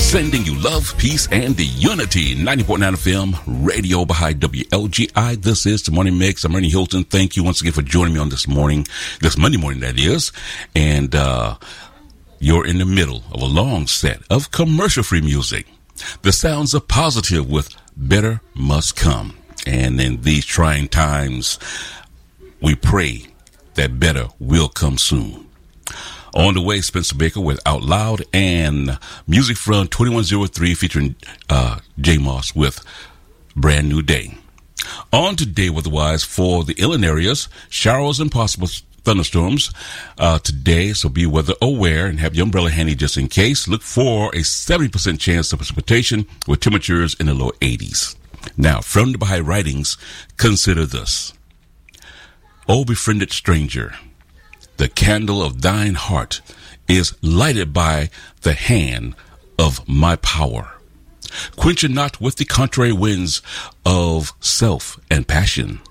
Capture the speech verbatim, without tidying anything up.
Sending you love, peace, and the unity. ninety point nine F M, Radio Baha'i W L G I. This is the Morning Mix. I'm Ernie Hilton. Thank you once again for joining me on this morning, this Monday morning, that is. And uh, you're in the middle of a long set of commercial-free music. The sounds are positive with Better Must Come. And in these trying times, we pray that better will come soon. On the way, Spencer Baker with Out Loud, and music from twenty-one oh three featuring uh, J Moss with Brand New Day. On today, weather-wise, for the inland areas, showers and possible thunderstorms uh, today, so be weather aware and have your umbrella handy just in case. Look for a seventy percent chance of precipitation with temperatures in the low eighties. Now, from the Baha'i writings, consider this. O befriended stranger, the candle of thine heart is lighted by the hand of my power. Quench it not with the contrary winds of self and passion.